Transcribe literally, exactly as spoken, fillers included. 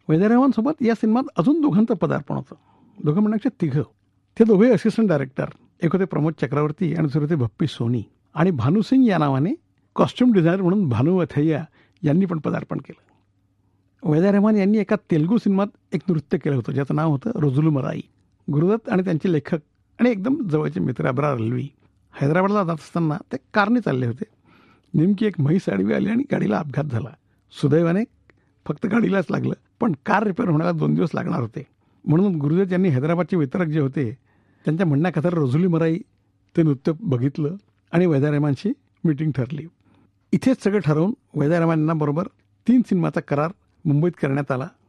वैद्य रेहमानसोबत या सिनेमात अजून दोघांचं पदार्पण होतं. दोघं म्हणण्याचे तिघं. ते दोघे असिस्टंट डायरेक्टर. एक होते प्रमोद चक्रवर्ती आणि दुसरे होते भप्पी सोनी. आणि भानू सिंग या नावाने कॉस्ट्युम डिझायनर म्हणून भानू अथय्या यांनी पण पदार्पण केलं. वैद्य रेहमान यांनी एका तेलुगू सिनेमात एक नृत्य केलं होतं ज्याचं नाव होतं रोजुलू मराई. गुरुदत्त आणि त्यांचे लेखक आणि एकदम जवळचे मित्र अब्रार अल्वी हैदराबादला जात असताना ते कारने चालले होते. नेमकी एक म्हैस आडवी आली आणि गाडीला अपघात झाला. सुदैवाने फक्त गाडीलाच लागलं, पण कार रिपेअर होण्याला दोन दिवस लागणार होते. म्हणून गुरुदत्त यांनी हैदराबादचे वितरक जे होते त्यांच्या म्हणण्याखातर रोजुली मराई ते नृत्य बघितलं आणि वैद्य रेहमानशी मीटिंग ठरली. इथेच सगळं ठरवून वैद्य रेहमान यांना बरोबर तीन सिनेमाचा करार मुंबईत करण्यात आला.